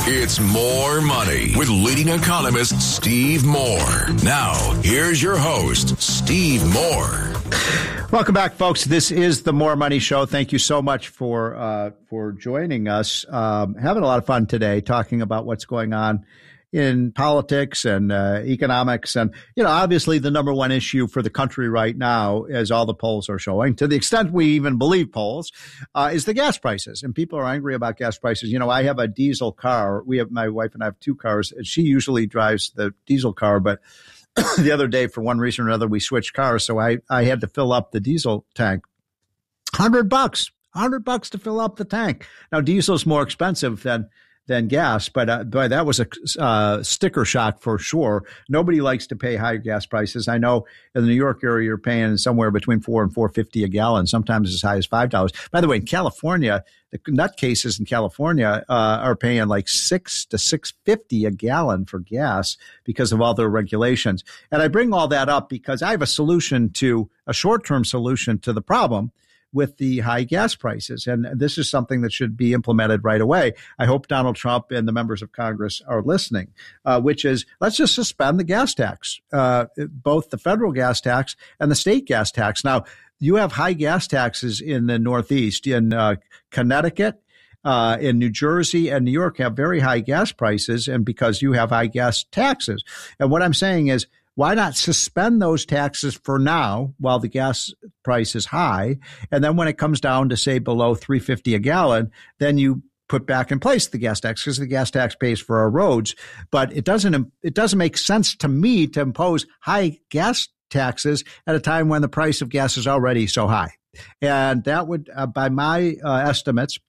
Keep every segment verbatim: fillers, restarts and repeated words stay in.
It's More Money with leading economist Steve Moore. Now, here's your host, Steve Moore. Welcome back, folks. This is the More Money Show. Thank you so much for uh, for joining us. Um, having a lot of fun today talking about what's going on in politics and uh, economics. And, you know, obviously the number one issue for the country right now, as all the polls are showing, to the extent we even believe polls, uh, is the gas prices. And people are angry about gas prices. You know, I have a diesel car. We have, my wife and I have two cars, and she usually drives the diesel car, but the other day, for one reason or another, we switched cars. So I, I had to fill up the diesel tank. Hundred bucks, hundred bucks to fill up the tank. Now, diesel is more expensive than than gas, but uh, boy, that was a uh, sticker shock for sure. Nobody likes to pay high gas prices. I know in the New York area, you're paying somewhere between four and four fifty a gallon, sometimes as high as five dollars. By the way, in California, the nutcases in California uh, are paying like six to six fifty a gallon for gas because of all their regulations. And I bring all that up because I have a solution to a short-term solution to the problem with the high gas prices. And this is something that should be implemented right away. I hope Donald Trump and the members of Congress are listening, uh, which is let's just suspend the gas tax, uh, both the federal gas tax and the state gas tax. Now, you have high gas taxes in the Northeast, in uh, Connecticut, uh, in New Jersey and New York have very high gas prices, and because you have high gas taxes. And what I'm saying is, why not suspend those taxes for now while the gas price is high? And then when it comes down to, say, below three fifty a gallon, then you put back in place the gas tax because the gas tax pays for our roads. But it doesn't it doesn't make sense to me to impose high gas taxes at a time when the price of gas is already so high. And that would, uh, by my uh, estimates,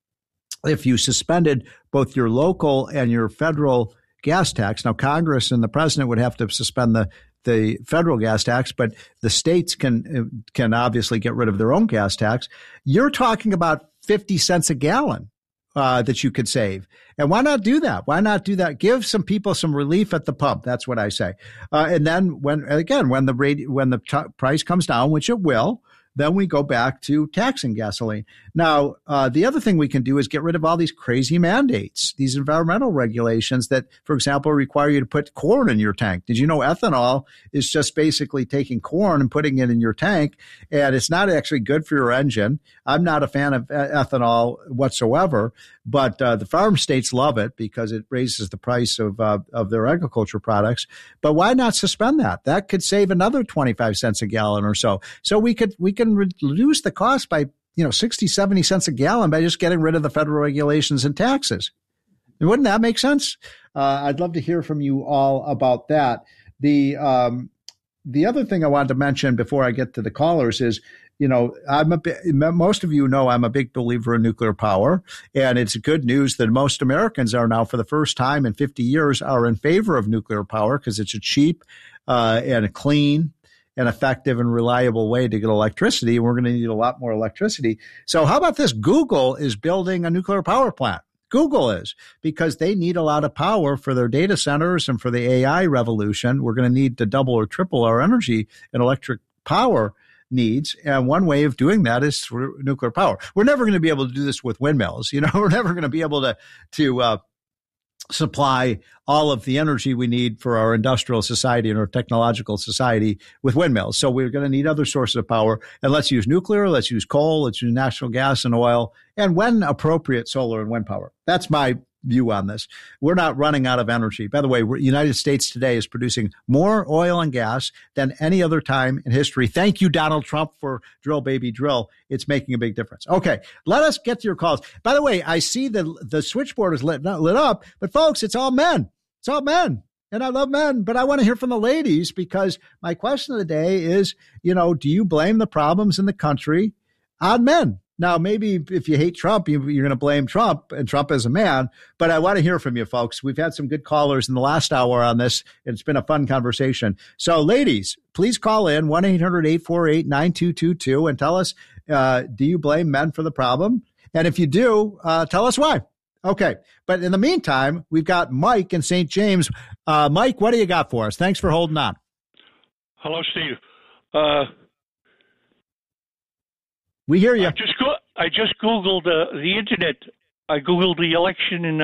if you suspended both your local and your federal gas tax. Now, Congress and the president would have to suspend the, the federal gas tax, but the states can can obviously get rid of their own gas tax. You're talking about fifty cents a gallon uh, that you could save. And why not do that? Why not do that? Give some people some relief at the pump. That's what I say. Uh, and then when, again, when the rate, when the t- price comes down, which it will, then we go back to taxing gasoline. Now, uh, the other thing we can do is get rid of all these crazy mandates, these environmental regulations that, for example, require you to put corn in your tank. Did you know ethanol is just basically taking corn and putting it in your tank, and it's not actually good for your engine? I'm not a fan of ethanol whatsoever, but uh, the farm states love it because it raises the price of uh, of their agriculture products. But why not suspend that? That could save another twenty-five cents a gallon or so. So we could we can reduce the cost by, you know, sixty, seventy cents a gallon by just getting rid of the federal regulations and taxes. And wouldn't that make sense? Uh, I'd love to hear from you all about that. The um, the other thing I wanted to mention before I get to the callers is, you know, I'm a most of you know I'm a big believer in nuclear power, and it's good news that most Americans are now, for the first time in fifty years, are in favor of nuclear power because it's a cheap uh, and a clean and effective and reliable way to get electricity. And we're going to need a lot more electricity. So how about this? Google is building a nuclear power plant. Google is, because they need a lot of power for their data centers and for the A I revolution. We're going to need to double or triple our energy and electric power needs. And one way of doing that is through nuclear power. We're never going to be able to do this with windmills. You know, we're never going to be able to, to, uh, supply all of the energy we need for our industrial society and our technological society with windmills. So we're going to need other sources of power. And let's use nuclear, let's use coal, let's use natural gas and oil, and when appropriate, solar and wind power. That's my view on this. We're not running out of energy. By the way, the United States today is producing more oil and gas than any other time in history. Thank you, Donald Trump, for Drill Baby Drill. It's making a big difference. Okay, let us get to your calls. By the way, I see the the switchboard is lit, not lit up, but folks, it's all men. It's all men. And I love men, but I want to hear from the ladies, because my question of the day is, you know, do you blame the problems in the country on men? Now, maybe if you hate Trump, you, you're going to blame Trump, and Trump is a man. But I want to hear from you, folks. We've had some good callers in the last hour on this. It's been a fun conversation. So, ladies, please call in one eight hundred eight four eight nine two two two and tell us, uh, do you blame men for the problem? And if you do, uh, tell us why. Okay. But in the meantime, we've got Mike in Saint James. Uh, Mike, what do you got for us? Thanks for holding on. Hello, Steve. Uh, we hear you. I just go- I just Googled uh, the internet. I Googled the election in uh,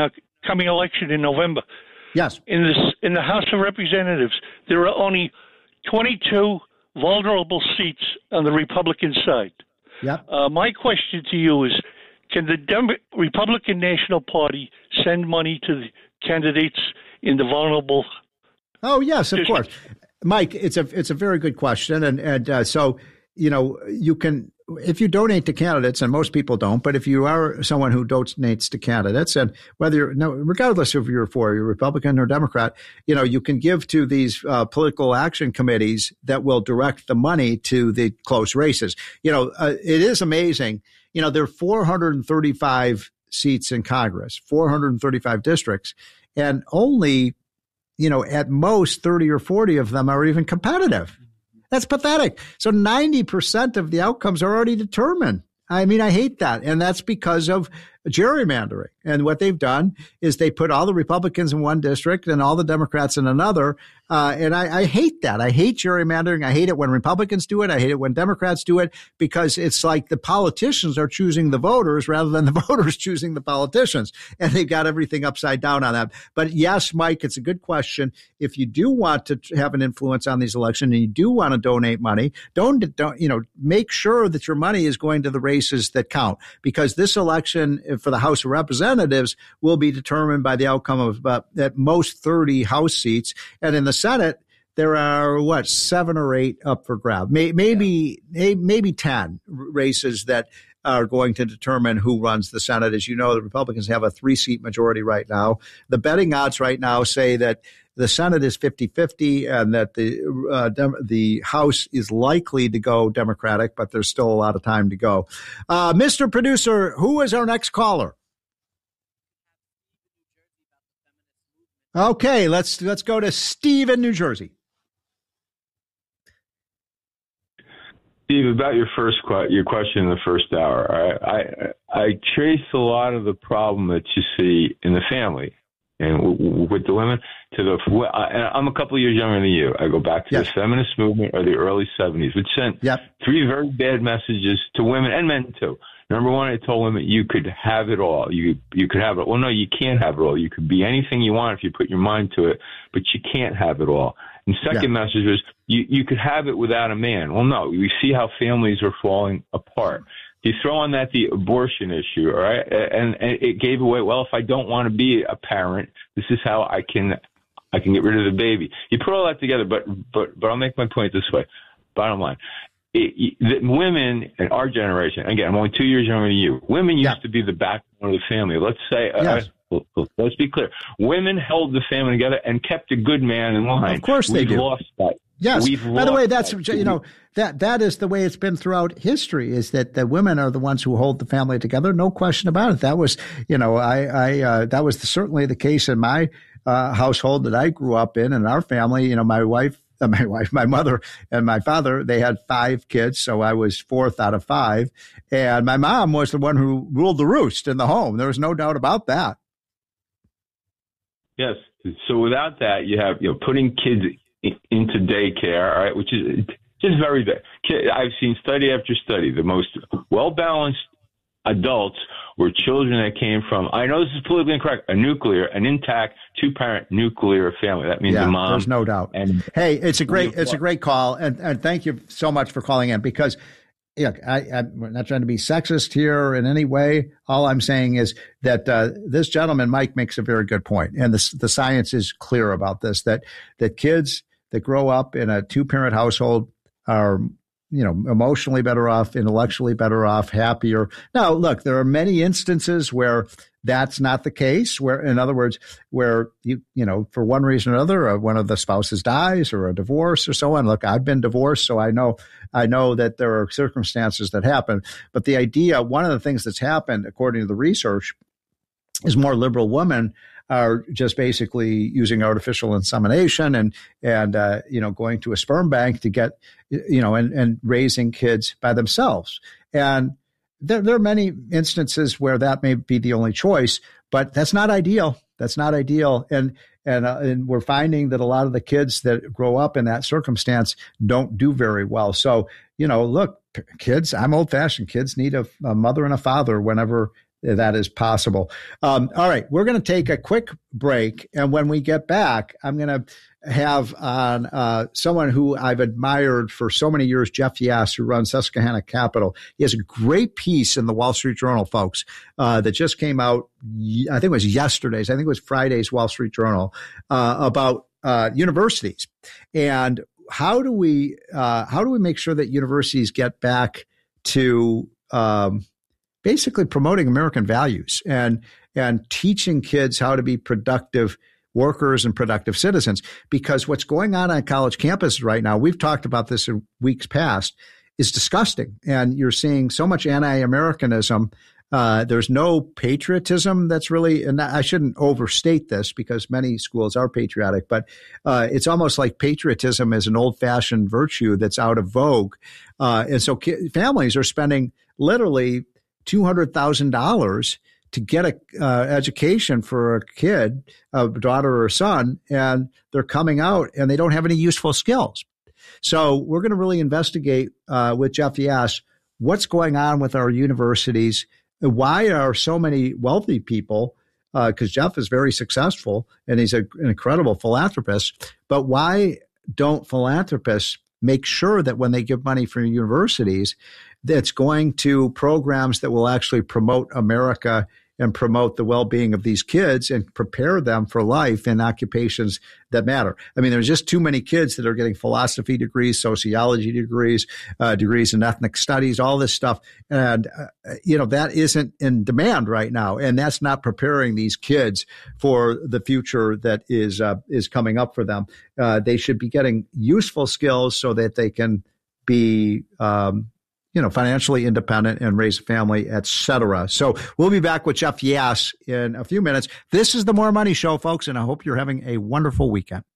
coming election in November. Yes. In this, in the House of Representatives, there are only twenty-two vulnerable seats on the Republican side. Yep. Uh, my question to you is, can the Dem- Republican National Party send money to the candidates in the vulnerable? Oh, yes, of districts? course. Mike, it's a it's a very good question. And, and uh, so, you know, you can, if you donate to candidates, and most people don't, but if you are someone who donates to candidates, and whether you're, no, regardless of you're for, you're Republican or Democrat, you know, you can give to these uh, political action committees that will direct the money to the close races. You know, uh, it is amazing. You know, there are four hundred thirty-five seats in Congress, four hundred thirty-five districts, and only, you know, at most thirty or forty of them are even competitive. That's pathetic. So ninety percent of the outcomes are already determined. I mean, I hate that. And that's because of gerrymandering. And what they've done is they put all the Republicans in one district and all the Democrats in another. Uh, and I, I hate that. I hate gerrymandering. I hate it when Republicans do it. I hate it when Democrats do it, because it's like the politicians are choosing the voters rather than the voters choosing the politicians. And they've got everything upside down on that. But yes, Mike, it's a good question. If you do want to have an influence on these elections and you do want to donate money, don't, don't, you know, make sure that your money is going to the races that count, because this election for the House of Representatives will be determined by the outcome of about at most thirty House seats. And in the Senate, there are, what, seven or eight up for grab, maybe, yeah. maybe ten races that are going to determine who runs the Senate. As you know, the Republicans have a three-seat majority right now. The betting odds right now say that the Senate is fifty-fifty and that the uh, Dem- the House is likely to go Democratic, but there's still a lot of time to go. Uh, Mister Producer, who is our next caller? Okay, let's let's go to Steve in New Jersey. Steve, about your first que- your question in the first hour, I, I I trace a lot of the problem that you see in the family and w- w- with the women to the. I, I'm a couple of years younger than you. I go back to yes. the feminist movement of the early seventies, which sent yep. three very bad messages to women and men too. Number one, I told women you could have it all. You you could have it. Well, no, you can't have it all. You could be anything you want if you put your mind to it, but you can't have it all. And second yeah. message was you, you could have it without a man. Well, no, we see how families are falling apart. You throw on that the abortion issue, all right, and, and it gave away, well, if I don't want to be a parent, this is how I can I can get rid of the baby. You put all that together, but but but I'll make my point this way. Bottom line. It, it, women in our generation, again, I'm only two years younger than you. Women used yeah. to be the backbone of the family. Let's say, yes. uh, let's be clear. Women held the family together and kept a good man in line. Of course they We've do. Lost that. Yes. We've By the way, that's, that. you know, that that is the way it's been throughout history, is that the women are the ones who hold the family together. No question about it. That was, you know, I, I, uh, that was certainly the case in my uh, household that I grew up in, and our family. You know, my wife, uh, my wife, my mother and my father, they had five kids. So I was fourth out of five. And my mom was the one who ruled the roost in the home. There was no doubt about that. Yes. So without that, you have, you know, putting kids into daycare, all right, which is just very bad. I've seen study after study. The most well-balanced adults were children that came from, I know this is politically incorrect, a nuclear, an intact two-parent nuclear family. That means yeah, a mom. There's no doubt. And hey, it's a great, it's a great call, and and thank you so much for calling in, because yeah, I, I'm not trying to be sexist here in any way. All I'm saying is that uh, this gentleman, Mike, makes a very good point, and the the science is clear about this. That that kids that grow up in a two-parent household are, you know, emotionally better off, intellectually better off, happier. Now, look, there are many instances where that's not the case, where, in other words, where, you you know, for one reason or another, uh, one of the spouses dies or a divorce or so on. Look, I've been divorced, so I know, I know that there are circumstances that happen. But the idea, one of the things that's happened, according to the research, is more liberal women are just basically using artificial insemination and, and, uh, you know, going to a sperm bank to get, you know, and, and raising kids by themselves. And there, there are many instances where that may be the only choice, but that's not ideal. That's not ideal. And, and, uh, and we're finding that a lot of the kids that grow up in that circumstance don't do very well. So, you know, look, kids, I'm old fashioned. Kids need a, a mother and a father whenever that is possible. Um, all right, we're going to take a quick break, and when we get back, I'm going to have on uh, someone who I've admired for so many years, Jeff Yass, who runs Susquehanna Capital. He has a great piece in the Wall Street Journal, folks, uh, that just came out, I think it was yesterday's, I think it was Friday's Wall Street Journal, uh, about uh, universities. And how do we uh, how do we make sure that universities get back to um, basically promoting American values and and teaching kids how to be productive workers and productive citizens? Because what's going on on college campuses right now, we've talked about this in weeks past, is disgusting. And you're seeing so much anti-Americanism. Uh, there's no patriotism that's really, and I shouldn't overstate this because many schools are patriotic, but uh, it's almost like patriotism is an old-fashioned virtue that's out of vogue. Uh, and so ki- families are spending literally two hundred thousand dollars to get a uh, education for a kid, a daughter or a son, and they're coming out and they don't have any useful skills. So we're going to really investigate uh, with Jeff Yass what's going on with our universities. Why are so many wealthy people, because uh, Jeff is very successful and he's a, an incredible philanthropist, but why don't philanthropists make sure that when they give money for universities, that's going to programs that will actually promote America and promote the well-being of these kids and prepare them for life in occupations that matter? I mean, there's just too many kids that are getting philosophy degrees, sociology degrees, uh, degrees in ethnic studies, all this stuff. And, uh, you know, that isn't in demand right now. And that's not preparing these kids for the future that is, uh, is coming up for them. Uh, they should be getting useful skills so that they can be, um, you know, financially independent and raise a family, et cetera. So we'll be back with Jeff Yass in a few minutes. This is the More Money Show, folks, and I hope you're having a wonderful weekend.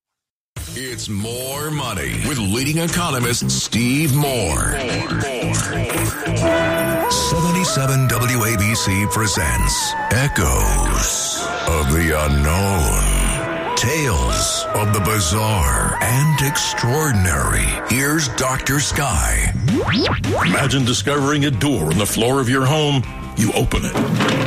It's More Money with leading economist Steve Moore. seventy-seven W A B C presents Echoes of the Unknown. Tales of the bizarre and extraordinary. Here's Doctor Sky. Imagine discovering a door on the floor of your home. You open it.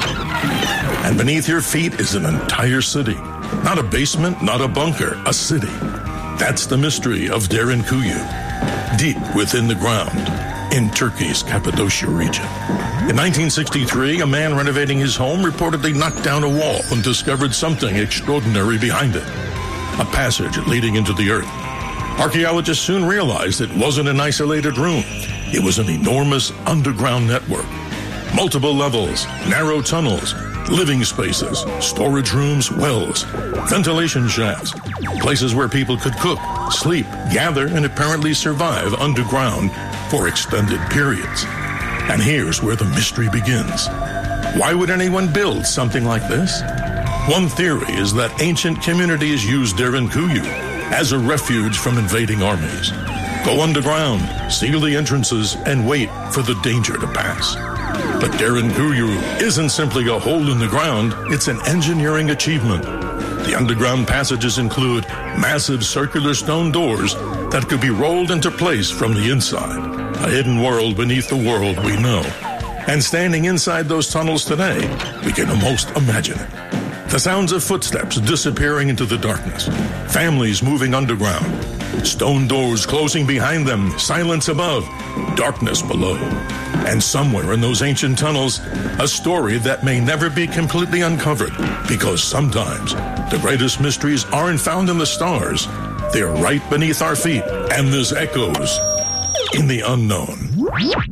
And beneath your feet is an entire city. Not a basement, not a bunker, a city. That's the mystery of Derinkuyu. Deep within the ground in Turkey's Cappadocia region. In nineteen sixty-three, a man renovating his home reportedly knocked down a wall and discovered something extraordinary behind it. A passage leading into the earth. Archaeologists soon realized it wasn't an isolated room. It was an enormous underground network. Multiple levels, narrow tunnels, living spaces, storage rooms, wells, ventilation shafts, places where people could cook, sleep, gather, and apparently survive underground for extended periods. And here's where the mystery begins. Why would anyone build something like this? One theory is that ancient communities used Derinkuyu as a refuge from invading armies. Go underground, seal the entrances, and wait for the danger to pass. But Derinkuyu isn't simply a hole in the ground, it's an engineering achievement. The underground passages include massive circular stone doors that could be rolled into place from the inside. A hidden world beneath the world we know. And standing inside those tunnels today, we can almost imagine it. The sounds of footsteps disappearing into the darkness. Families moving underground. Stone doors closing behind them. Silence above. Darkness below. And somewhere in those ancient tunnels, a story that may never be completely uncovered. Because sometimes the greatest mysteries aren't found in the stars. They're right beneath our feet. And this echoes in the unknown.